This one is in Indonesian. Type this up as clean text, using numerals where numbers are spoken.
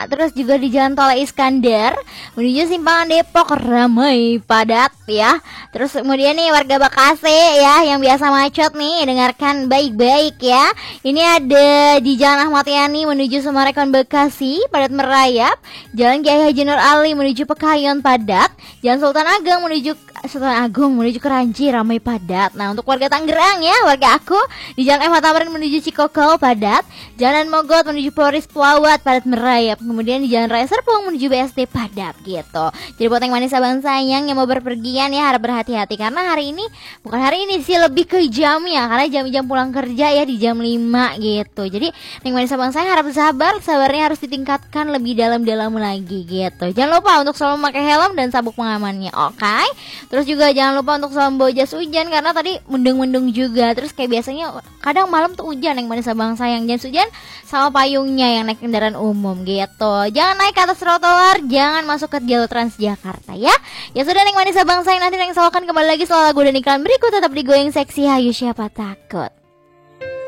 terus juga di Jalan Tol Iskandar menuju Simpangan Depok ramai padat ya. Terus kemudian nih warga Bekasi ya yang biasa macet nih, dengarkan baik-baik ya. Ini ada di Jalan Ahmad Yani menuju Sumarekon Bekasi padat merayap, Jalan Kiai Haji Nur Ali menuju Pekayon padat, Jalan Sultan Agung menuju Keranji ramai padat. Nah, untuk warga Tangerang ya, warga aku di Jalan MH Tamrin menuju Cikokol padat, Jalan Mogot menuju Polres Pelawat padat merayap, kemudian di Jalan Raya Serpong menuju BSD padat gitu. Jadi buat yang manis abang sayang yang mau berpergian ya harap berhati-hati karena hari ini sih lebih ke jamnya, karena jam-jam pulang kerja ya di jam 5 gitu. Jadi yang manis abang sayang harap sabarnya harus ditingkatkan lebih dalam-dalam lagi gitu. Jangan lupa untuk selalu memakai helm dan sabuk pengamannya, oke? Terus juga jangan lupa untuk selalu bawa jas hujan karena tadi mendung-mendung juga. Terus kayak biasanya kadang malam tuh hujan yang manis abang sayang, jas hujan sama payungnya yang naik kendaraan umum gitu. Jangan naik ke atas trotoar, jangan masuk ke jalur Transjakarta ya. Ya sudah yang manis abang sayang, nanti yang selalu akan kembali lagi setelah lagu dan iklan berikut. Tetap di Goyang Seksi, hayu siapa takut.